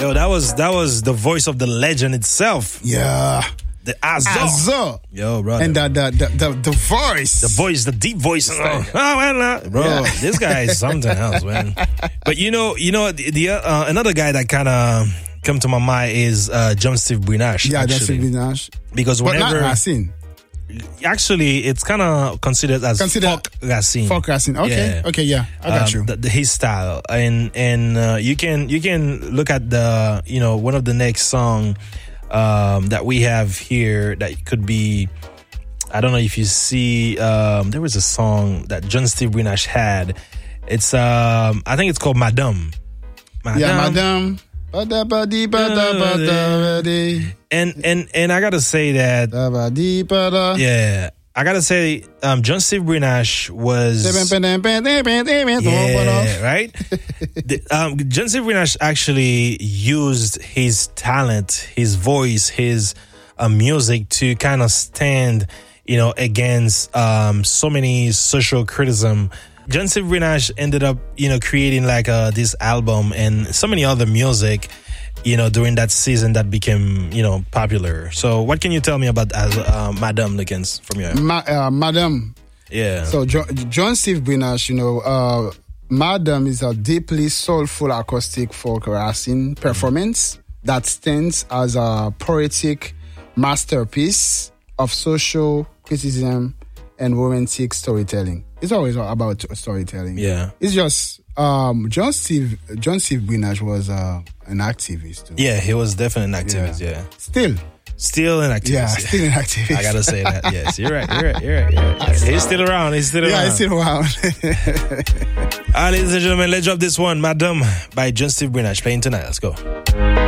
Yo, that was the voice of the legend itself. Yeah. The Azor. Yo, brother. And the voice. The voice, the deep voice. Bro, this guy is something else, man. But you know, another guy that kind of come to my mind is John Steve Brinash. Yeah, John Steve Brinash. Because but whenever... not Racine. Actually, it's kind of considered as folk Racine. Folk Racine. Okay, yeah, I got you. His style, and you can look at the one of the next song that we have here that could be. I don't know if you see. There was a song that John Steve Brinash had. It's I think it's called Madame. Yeah, Madame. And I gotta say that I gotta say John Steve Brinash was right. John Steve Brinash actually used his talent, his voice, his music to kind of stand against so many social criticism. John Steve Brinash ended up, creating like this album and so many other music, during that season that became, popular. So what can you tell me about Madame Lickens from your Madame? Yeah. So John Steve Brinash, Madame is a deeply soulful acoustic folk Racine performance that stands as a poetic masterpiece of social criticism and romantic storytelling. It's always about storytelling. Yeah. It's just John Steve Brinash was an activist too. Yeah, he was definitely an activist, yeah. Still an activist. Yeah, still an activist. I gotta say that. Yes, you're right. He's still around. Yeah, he's still around. All right, ladies and gentlemen, let's drop this one, Madame by John Steve Brinash, playing tonight. Let's go.